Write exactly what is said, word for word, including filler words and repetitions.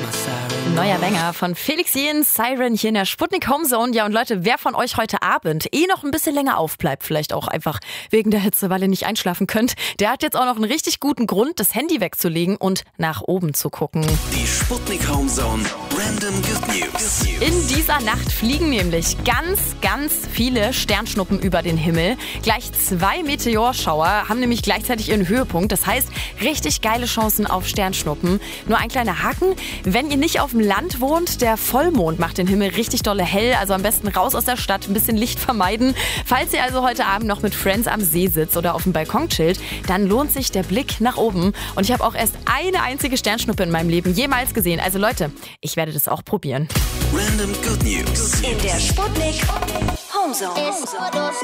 Neuer Banger von Felix Jähn, Siren hier in der Sputnik Homezone. Ja, und Leute, wer von euch heute Abend eh noch ein bisschen länger aufbleibt, vielleicht auch einfach wegen der Hitze, weil ihr nicht einschlafen könnt, der hat jetzt auch noch einen richtig guten Grund, das Handy wegzulegen und nach oben zu gucken. Die Sputnik Homezone Random Good News. In dieser Nacht fliegen nämlich ganz, ganz viele Sternschnuppen über den Himmel. Gleich zwei Meteorschauer haben nämlich gleichzeitig ihren Höhepunkt. Das heißt, richtig geile Chancen auf Sternschnuppen. Nur ein kleiner Haken, wenn ihr nicht auf dem Land wohnt, der Vollmond macht den Himmel richtig dolle hell. Also am besten raus aus der Stadt, ein bisschen Licht vermeiden. Falls ihr also heute Abend noch mit Friends am See sitzt oder auf dem Balkon chillt, dann lohnt sich der Blick nach oben. Und ich habe auch erst eine einzige Sternschnuppe in meinem Leben jemals gesehen. Also Leute, ich werde das auch probieren. Random Good News. In der Sputnik Homezone.